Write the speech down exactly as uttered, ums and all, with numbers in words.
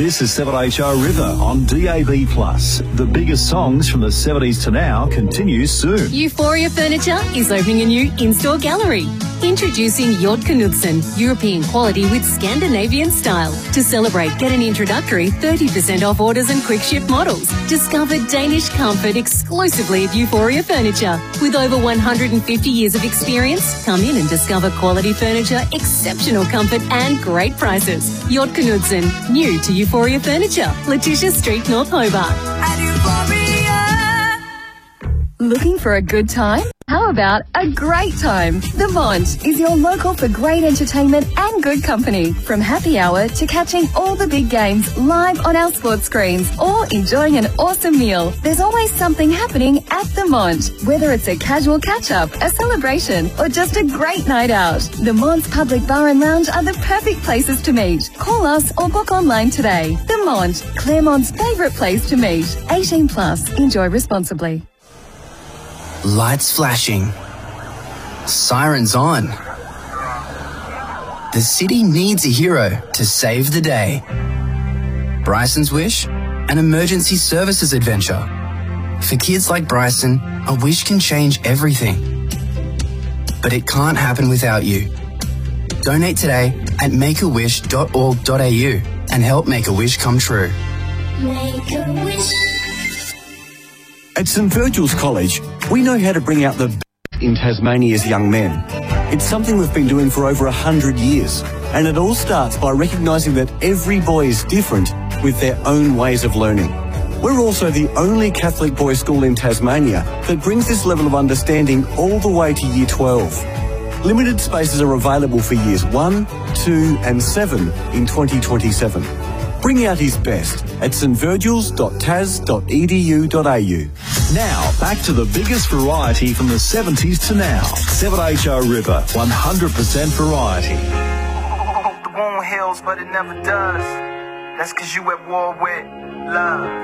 This is seven H R River on D A B plus. The biggest songs from the seventies to now continues soon. Euphoria Furniture is opening a new in-store gallery. Introducing Jord Knudsen, European quality with Scandinavian style. To celebrate, get an introductory thirty percent off orders and quick ship models. Discover Danish comfort exclusively at Euphoria Furniture. With over one hundred fifty years of experience, come in and discover quality furniture, exceptional comfort and great prices. Jord Knudsen, new to Euphoria Furniture, Letitia Street, North Hobart. Looking for a good time? How about a great time? The Mont is your local for great entertainment and good company. From happy hour to catching all the big games live on our sports screens or enjoying an awesome meal, there's always something happening at The Mont. Whether it's a casual catch-up, a celebration, or just a great night out, The Mont's public bar and lounge are the perfect places to meet. Call us or book online today. The Mont, Claremont's favourite place to meet. eighteen plus. Enjoy responsibly. Lights flashing. Sirens on. The city needs a hero to save the day. Bryson's Wish, an emergency services adventure. For kids like Bryson, a wish can change everything. But it can't happen without you. Donate today at make a wish dot org dot a u and help make a wish come true. Make a wish. At St Virgil's College, we know how to bring out the best in Tasmania's young men. It's something we've been doing for over a hundred years, and it all starts by recognising that every boy is different with their own ways of learning. We're also the only Catholic boys' school in Tasmania that brings this level of understanding all the way to year twelve. Limited spaces are available for years one, two and seven in twenty twenty-seven. Bring out his best at st virgils dot tas dot e d u dot a u. Now, back to the biggest variety from the seventies to now. seven H R River, one hundred percent variety. Hope the wound heals, but it never does. That's cause you at war with love.